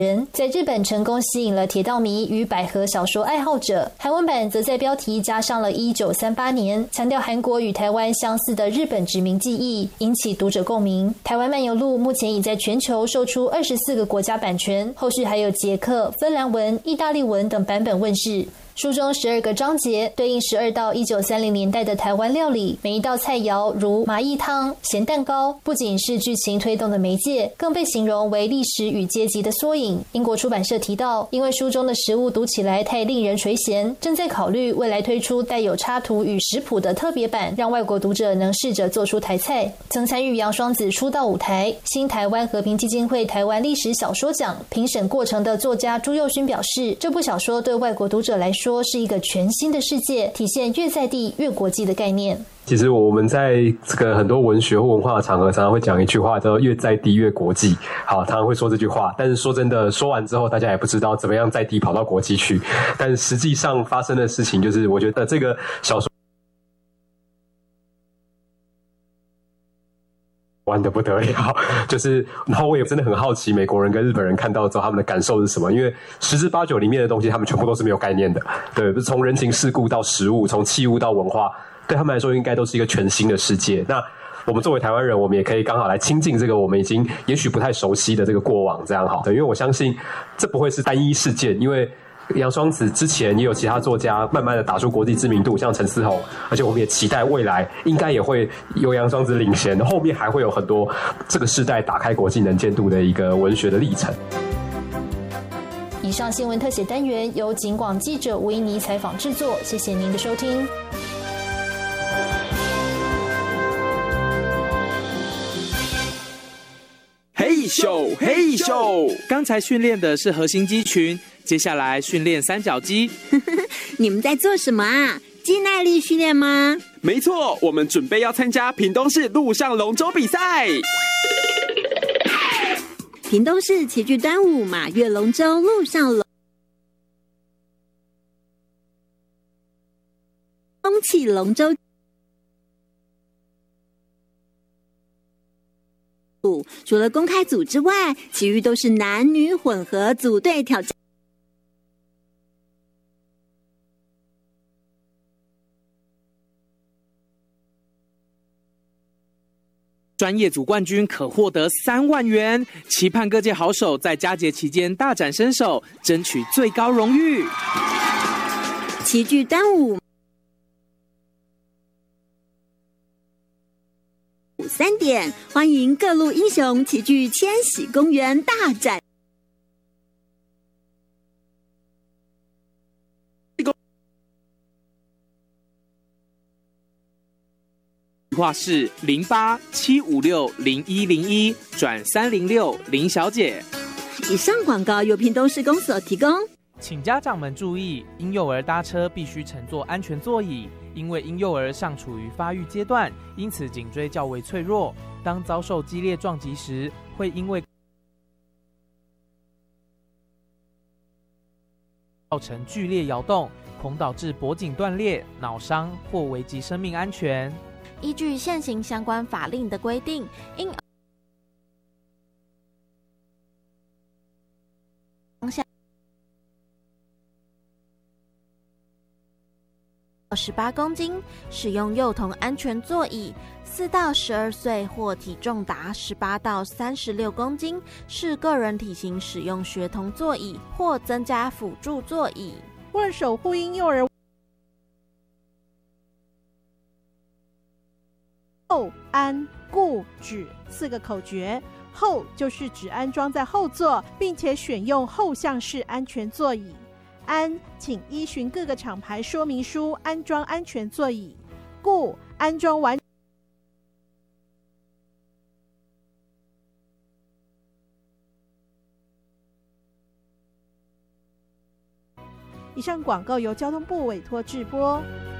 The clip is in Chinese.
人，在日本成功吸引了铁道迷与百合小说爱好者。韩文版则在标题加上了1938年，强调韩国与台湾相似的日本殖民记忆，引起读者共鸣。台湾漫游录目前已在全球售出24个国家版权，后续还有捷克、芬兰文、意大利文等版本问世。书中12个章节对应12道1930年代的台湾料理，每一道菜肴如麻薏汤、咸蛋糕，不仅是剧情推动的媒介，更被形容为历史与阶级的缩影。英国出版社提到，因为书中的食物读起来太令人垂涎，正在考虑未来推出带有插图与食谱的特别版，让外国读者能试着做出台菜。曾参与杨双子出道舞台新台湾和平基金会台湾历史小说奖评审过程的作家朱佑勋表示，这部小说对外国读者来说是一个全新的世界，体现越在地越国际的概念。 其实我们在这个很多文学或文化的场合常常会讲一句话，叫越在地越国际。好，常常会说这句话，但是说真的，说完之后大家也不知道怎么样在地跑到国际去。但实际上发生的事情就是，我觉得这个小说玩得不得了，就是然后我也真的很好奇美国人跟日本人看到之后他们的感受是什么，因为10之8九里面的东西他们全部都是没有概念的，对，从人情世故到食物，从器物到文化，对他们来说应该都是一个全新的世界。那我们作为台湾人，我们也可以刚好来亲近这个我们已经也许不太熟悉的这个过往，这样好的，因为我相信这不会是单一事件，因为杨双子之前也有其他作家慢慢的打出国际知名度，像陈思宏，而且我们也期待未来应该也会由杨双子领衔，后面还会有很多这个世代打开国际能见度的一个文学的历程。 以上新闻特写单元由警广记者吴依妮采访制作，谢谢您的收听。 嘿咻嘿咻，刚才训练的是核心肌群，接下来训练三角肌。 你们在做什么啊？肌耐力训练吗？ 没错，我们准备要参加屏东市陆上龙舟比赛。 屏东市齐聚端午马月龙舟陆上龙起龙舟。除了公开组之外，其余都是男女混合组队挑战。 专业组冠军可获得3万元，期盼各界好手在佳节期间大展身手，争取最高荣誉。 齐聚端午3点，欢迎各路英雄齐聚千禧公园大展。 电话是0875601101转306林小姐。 以上广告由屏东市公所提供。 请家长们注意，婴幼儿搭车必须乘坐安全座椅，因为婴幼儿尚处于发育阶段，因此颈椎较为脆弱。当遭受激烈撞击时，会因为造成剧烈摇动，恐导致脖颈断裂、脑伤或危及生命安全。 依据现行相关法令的规定，婴18公斤，使用幼童安全座椅；4到12岁或体重达18到36公斤是个人体型使用学童座椅或增加辅助座椅。 为了守护婴幼儿，后、安、固、止4个口诀。后就是指安装在后座，并且选用后向式安全座椅。安，请依循各个厂牌说明书安装安全座椅。固，安装完。以上广告由交通部委托制播。